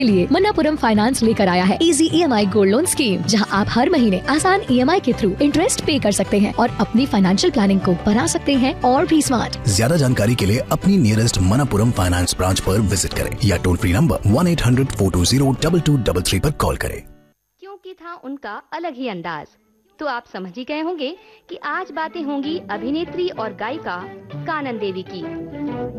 के लिए मन्नापुरम फाइनेंस लेकर आया है easy EMI gold loan scheme, जहां आप हर महीने आसान EMI के थ्रू इंटरेस्ट पे कर सकते हैं और अपनी फाइनेंशियल प्लानिंग को बना सकते हैं और भी स्मार्ट। ज्यादा जानकारी के लिए अपनी नियरेस्ट मन्नापुरम फाइनेंस ब्रांच पर विजिट करें या टोल फ्री नंबर 1-800-420-2223 पर कॉल करें। क्योंकि था उनका अलग ही अंदाज, तो आप समझ ही गए होंगे कि आज बातें होंगी अभिनेत्री और गायिका कानन देवी की।